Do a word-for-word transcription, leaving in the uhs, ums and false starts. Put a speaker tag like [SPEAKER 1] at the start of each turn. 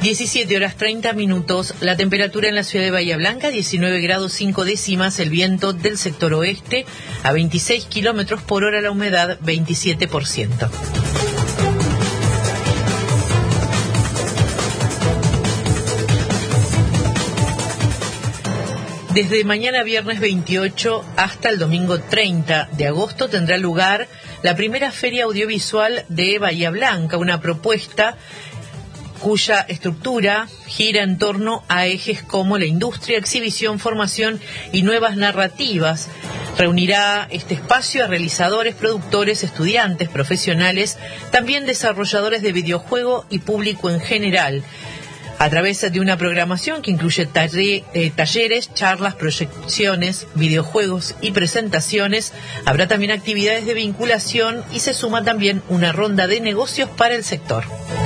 [SPEAKER 1] diecisiete horas treinta minutos, la temperatura en la ciudad de Bahía Blanca, diecinueve grados cinco décimas, el viento del sector oeste a veintiséis kilómetros por hora, la humedad veintisiete por ciento. Desde mañana viernes veintiocho hasta el domingo treinta de agosto tendrá lugar la primera feria audiovisual de Bahía Blanca, una propuesta cuya estructura gira en torno a ejes como la industria, exhibición, formación y nuevas narrativas. Reunirá este espacio a realizadores, productores, estudiantes, profesionales, también desarrolladores de videojuego y público en general, a través de una programación que incluye talle, eh, talleres, charlas, proyecciones, videojuegos y presentaciones. Habrá también actividades de vinculación y se suma también una ronda de negocios para el sector.